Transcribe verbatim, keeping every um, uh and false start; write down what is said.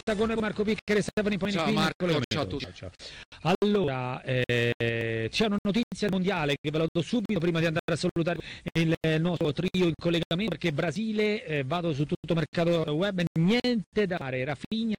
con Marco Piccheri e Stefano Pomini. Ciao Marco, ciao a tutti. Ciao, ciao. Allora, eh, c'è una notizia mondiale che ve la do subito prima di andare a salutare il nostro trio in collegamento, perché Brasile, eh, vado su tutto mercato web, niente da fare, Rafinha